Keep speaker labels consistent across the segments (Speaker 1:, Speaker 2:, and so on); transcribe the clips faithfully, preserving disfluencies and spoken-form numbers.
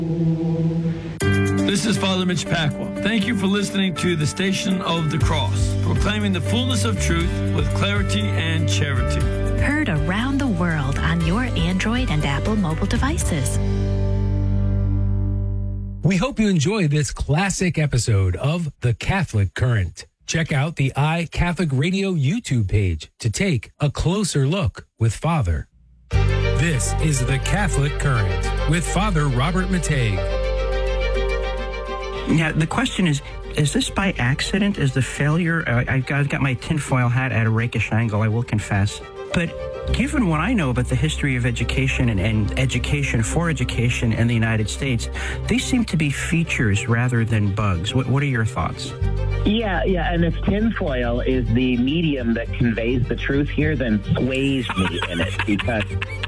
Speaker 1: This is Father Mitch Pacwa. Thank you for listening to the Station of the Cross, proclaiming the fullness of truth with clarity and charity.
Speaker 2: Heard around the world on your Android and Apple mobile devices.
Speaker 3: We hope you enjoy this classic episode of The Catholic Current. Check out the iCatholic Radio YouTube page to take a closer look with Father. This is The Catholic Current with Father Robert Matei.
Speaker 4: Yeah, the question is, is this by accident? Is the failure, uh, I've, got, I've got my tinfoil hat at a rakish angle, I will confess. But given what I know about the history of education and, and education for education in the United States, these seem to be features rather than bugs. What, what are your thoughts?
Speaker 5: Yeah, yeah, and if tinfoil is the medium that conveys the truth here, then sways me in it, because...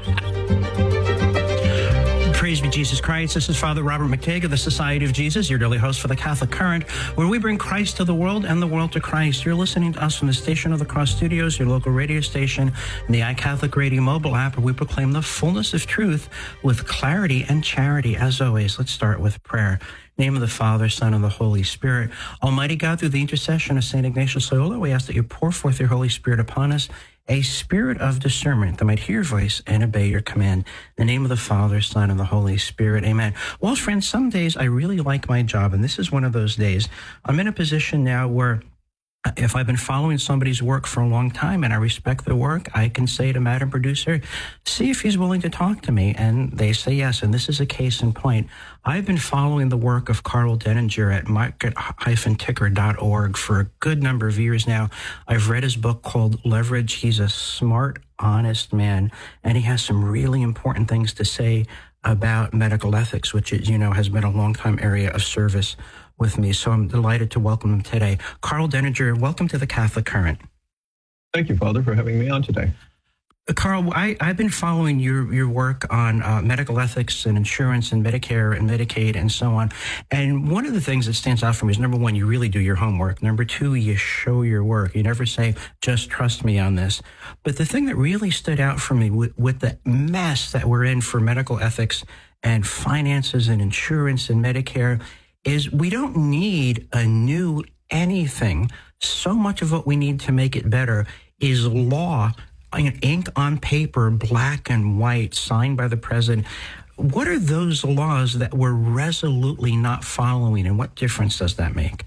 Speaker 4: Praise be Jesus Christ. This is Father Robert McTague of the Society of Jesus, your daily host for the Catholic Current, where we bring Christ to the world and the world to Christ. You're listening to us from the Station of the Cross Studios, your local radio station, and the iCatholic Radio mobile app, where we proclaim the fullness of truth with clarity and charity. As always, let's start with prayer. Name of the Father, Son, and the Holy Spirit. Almighty God, through the intercession of Saint Ignatius Loyola, we ask that you pour forth your Holy Spirit upon us, a spirit of discernment that might hear your voice and obey your command. In the name of the Father, Son, and the Holy Spirit. Amen. Well, friends, some days I really like my job, and this is one of those days. I'm in a position now where if I've been following somebody's work for a long time and I respect their work, I can say to Madam Producer, see if he's willing to talk to me. And they say yes. And this is a case in point. I've been following the work of Karl Denninger at market dash ticker dot org for a good number of years now. I've read his book called Leverage. He's a smart, honest man, and he has some really important things to say about medical ethics, which, as you know, has been a long-time area of service with me. So I'm delighted to welcome him today. Karl Denninger, welcome to the Catholic Current.
Speaker 6: Thank you, Father, for having me on today.
Speaker 4: Uh, Karl, I, I've been following your, your work on uh, medical ethics and insurance and Medicare and Medicaid and so on. And one of the things that stands out for me is, number one, you really do your homework. Number two, you show your work. You never say, just trust me on this. But the thing that really stood out for me with, with the mess that we're in for medical ethics and finances and insurance and Medicare is we don't need a new anything. So much of what we need to make it better is law, ink on paper, black and white, signed by the president. What are those laws that we're resolutely not following, and what difference does that make?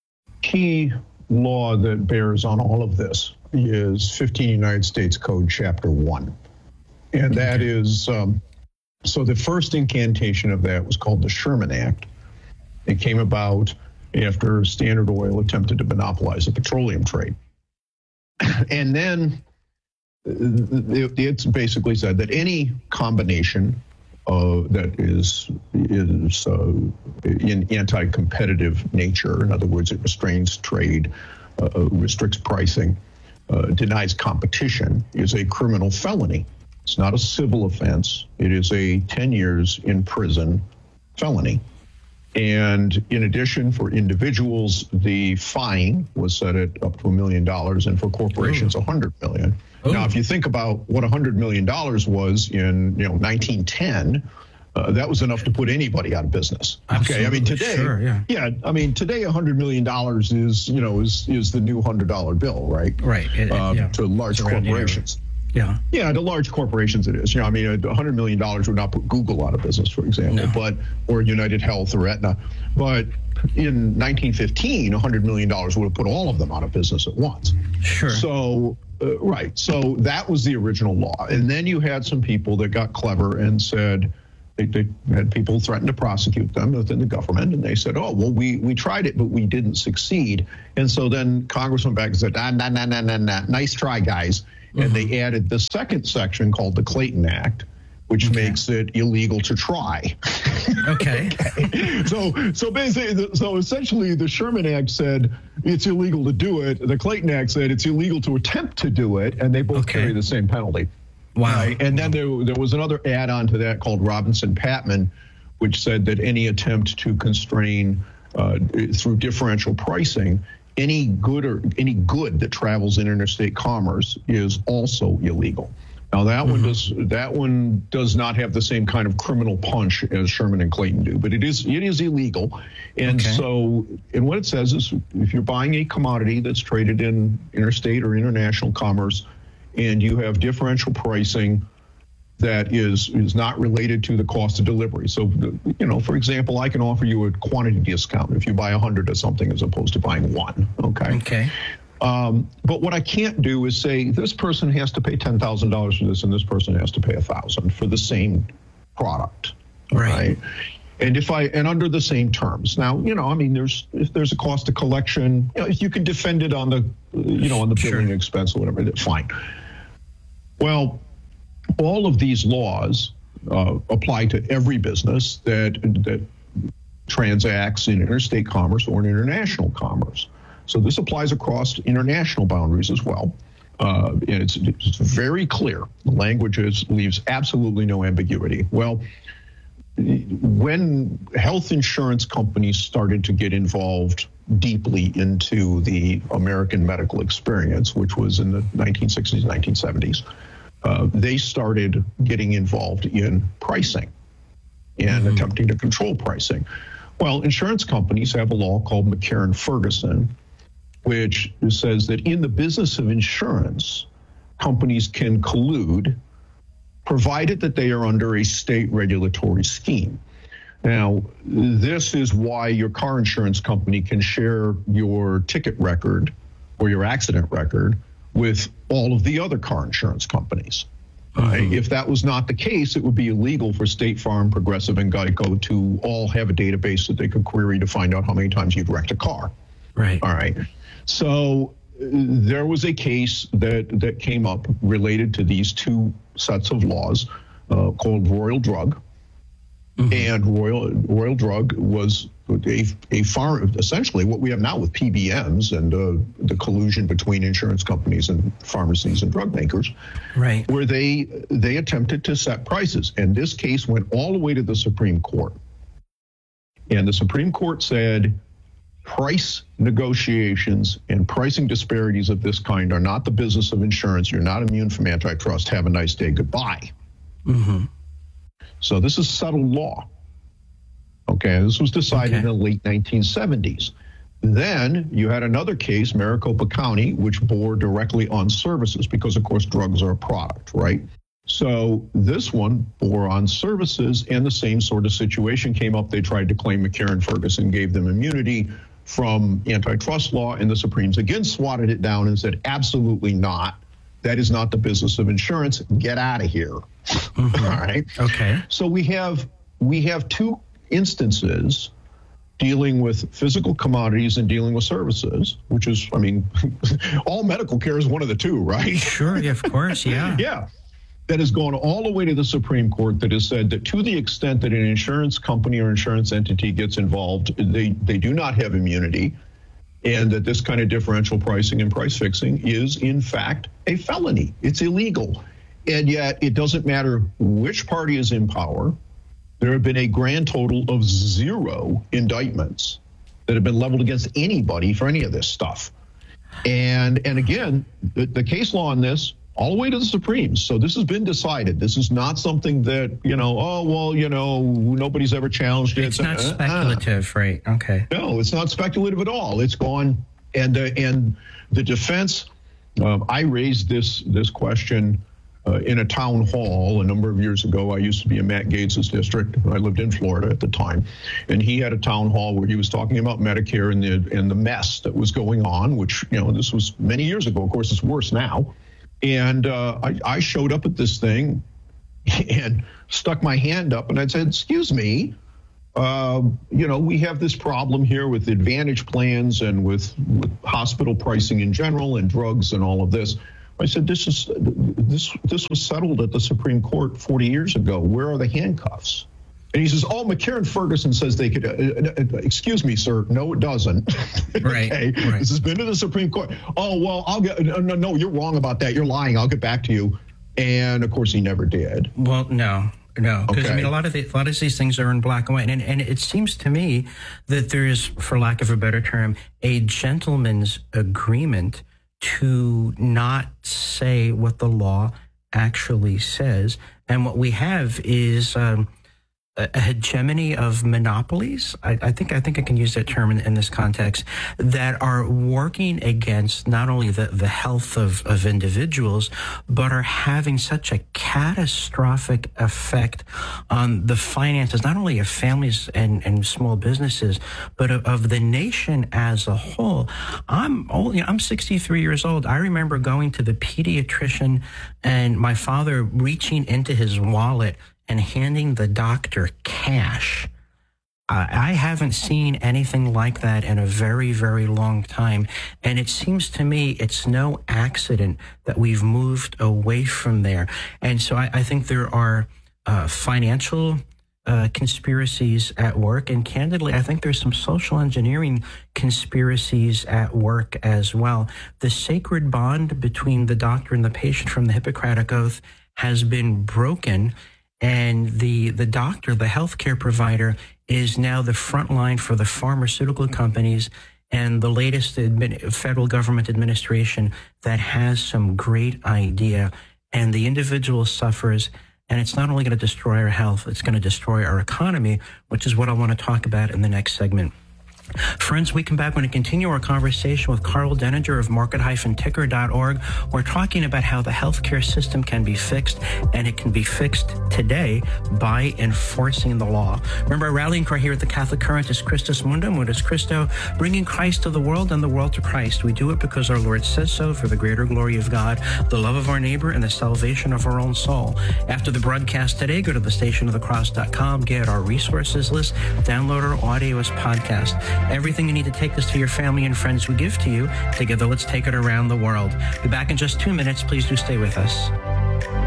Speaker 6: Key law that bears on all of this is fifteen United States Code, Chapter one. And that is, um, so the first incantation of that was called the Sherman Act. It came about after Standard Oil attempted to monopolize the petroleum trade. And then it's basically said that any combination uh, that is, is uh, in anti-competitive nature, in other words, it restrains trade, uh, restricts pricing, uh, denies competition, is a criminal felony. It's not a civil offense. It is a ten years in prison felony. And in addition, for individuals, the fine was set at up to a million dollars, and for corporations, a hundred million. Ooh. Now, if you think about what a hundred million dollars was in, you know, nineteen ten, uh, that was enough to put anybody out of business.
Speaker 4: Absolutely.
Speaker 6: Okay, I mean today,
Speaker 4: sure, yeah.
Speaker 6: yeah, I mean today, a hundred million dollars is, you know, is is the new hundred dollar bill, right?
Speaker 4: Right. It,
Speaker 6: um,
Speaker 4: yeah.
Speaker 6: To large corporations.
Speaker 4: Yeah.
Speaker 6: Yeah, to large corporations it is. You know, I mean, a hundred million dollars would not put Google out of business, for example,
Speaker 4: no.
Speaker 6: but or United Health or Aetna. But in nineteen fifteen, a hundred million dollars would have put all of them out of business at once.
Speaker 4: Sure.
Speaker 6: So, uh, right. So that was the original law. And then you had some people that got clever and said, they, they had people threaten to prosecute them within the government. And they said, oh, well, we, we tried it, but we didn't succeed. And so then Congress went back and said, nah, nah, nah, nah, nah, nah. Nice try, guys. And mm-hmm. they added the second section called the Clayton Act, which okay. makes it illegal to try.
Speaker 4: Okay.
Speaker 6: okay. So, so basically, so essentially, the Sherman Act said it's illegal to do it. The Clayton Act said it's illegal to attempt to do it, and they both okay. carry the same penalty.
Speaker 4: Wow.
Speaker 6: Right? And then there, there was another add-on to that called Robinson-Patman, which said that any attempt to constrain uh, through differential pricing any good or any good that travels in interstate commerce is also illegal. Now that
Speaker 4: Mm-hmm.
Speaker 6: one does that one does not have the same kind of criminal punch as Sherman and Clayton do, but it is it is illegal. And
Speaker 4: Okay.
Speaker 6: so, and what it says is, if you're buying a commodity that's traded in interstate or international commerce, and you have differential pricing that is is not related to the cost of delivery. So, you know, for example, I can offer you a quantity discount if you buy a hundred of something as opposed to buying one. Okay.
Speaker 4: Okay.
Speaker 6: Um, but what I can't do is say this person has to pay ten thousand dollars for this and this person has to pay one thousand dollars for the same product.
Speaker 4: Right.
Speaker 6: Right. And if I, and under the same terms. Now, you know, I mean, there's, if there's a cost of collection, you know, if you can defend it on the, you know, on the billing
Speaker 4: Sure.
Speaker 6: expense or whatever, that's fine. Well, all of these laws uh, apply to every business that, that transacts in interstate commerce or in international commerce. So this applies across international boundaries as well. Uh, and it's, it's very clear. The language is, leaves absolutely no ambiguity. Well, when health insurance companies started to get involved deeply into the American medical experience, which was in the nineteen sixties, nineteen seventies, uh, they started getting involved in pricing and mm-hmm. attempting to control pricing. Well, insurance companies have a law called McCarran-Ferguson, which says that in the business of insurance, companies can collude provided that they are under a state regulatory scheme. Now, this is why your car insurance company can share your ticket record or your accident record with all of the other car insurance companies. Mm-hmm. Uh, if that was not the case, it would be illegal for State Farm, Progressive, and Geico to all have a database that they could query to find out how many times you've wrecked a car.
Speaker 4: Right.
Speaker 6: All right. So uh, there was a case that, that came up related to these two sets of laws uh, called Royal Drug. Mm-hmm. And Royal Royal Drug was a, a far, essentially what we have now with P B Ms and uh, the collusion between insurance companies and pharmacies and drug makers,
Speaker 4: right?
Speaker 6: Where they they attempted to set prices. And this case went all the way to the Supreme Court. And the Supreme Court said price negotiations and pricing disparities of this kind are not the business of insurance. You're not immune from antitrust. Have a nice day. Goodbye.
Speaker 4: Mm-hmm.
Speaker 6: So this is settled law. Okay, this was decided okay. in the late nineteen seventies. Then you had another case, Maricopa County, which bore directly on services because, of course, drugs are a product, right? So this one bore on services, and the same sort of situation came up. They tried to claim McCarran-Ferguson gave them immunity from antitrust law, and the Supremes again swatted it down and said, absolutely not. That is not the business of insurance. Get out of here. Mm-hmm. All right.
Speaker 4: Okay.
Speaker 6: So we have we have two instances dealing with physical commodities and dealing with services, which is, I mean, all medical care is one of the two, right?
Speaker 4: Sure. Yeah, of course. Yeah.
Speaker 6: Yeah. That has gone all the way to the Supreme Court that has said that to the extent that an insurance company or insurance entity gets involved, they, they do not have immunity, and that this kind of differential pricing and price fixing is, in fact, a felony. It's illegal. And yet it doesn't matter which party is in power. There have been a grand total of zero indictments that have been leveled against anybody for any of this stuff. And and again, the, the case law on this, all the way to the Supremes. So this has been decided. This is not something that, you know, oh, well, you know, nobody's ever challenged it.
Speaker 4: It's not uh, speculative, uh, right? Okay.
Speaker 6: No, it's not speculative at all. It's gone. And, uh, and the defense, um, I raised this, this question Uh, in a town hall a number of years ago. I used to be in Matt Gates's district. I lived in Florida at the time. And he had a town hall where he was talking about Medicare and the and the mess that was going on, which, you know, this was many years ago. Of course, it's worse now. And uh, I, I showed up at this thing and stuck my hand up and I said, excuse me, uh, you know, we have this problem here with Advantage plans and with, with hospital pricing in general and drugs and all of this. I said, this is this this was settled at the Supreme Court forty years ago. Where are the handcuffs? And he says, oh, McCarran-Ferguson says they could. Uh, uh, excuse me, sir. No, it doesn't.
Speaker 4: Right,
Speaker 6: okay.
Speaker 4: right.
Speaker 6: This has been to the Supreme Court. Oh, well, I'll get. No, no, no, you're wrong about that. You're lying. I'll get back to you. And of course, he never did.
Speaker 4: Well, no. No, because
Speaker 6: okay.
Speaker 4: I mean, a lot of the, a lot of these things are in black and white, and and it seems to me that there is, for lack of a better term, a gentleman's agreement to not say what the law actually says. And what we have is um, a hegemony of monopolies. I, I think I think I can use that term in, in this context, that are working against not only the, the health of, of individuals, but are having such a catastrophic effect on the finances, not only of families and, and small businesses, but of, of the nation as a whole. I'm old, you know, I'm sixty-three years old. I remember going to the pediatrician and my father reaching into his wallet and handing the doctor cash. Uh, I haven't seen anything like that in a very, very long time. And it seems to me it's no accident that we've moved away from there. And so I, I think there are uh, financial uh, conspiracies at work. And candidly, I think there's some social engineering conspiracies at work as well. The sacred bond between the doctor and the patient from the Hippocratic Oath has been broken. And the, the doctor, the healthcare provider, is now the front line for the pharmaceutical companies and the latest admin, federal government administration that has some great idea. And the individual suffers. And it's not only going to destroy our health, it's going to destroy our economy, which is what I want to talk about in the next segment. Friends, we come back when we continue our conversation with Karl Denninger of market dash ticker dot org. We're talking about how the healthcare system can be fixed, and it can be fixed today by enforcing the law. Remember, our rallying cry here at the Catholic Current is Christus Mundum, Mundus Christo, bringing Christ to the world and the world to Christ. We do it because our Lord says so, for the greater glory of God, the love of our neighbor, and the salvation of our own soul. After the broadcast today, go to the station of the cross dot com, get our resources list, download our audio as podcast. Everything you need to take this to your family and friends we give to you. Together, let's take it around the world. Be back in just two minutes. Please do stay with us.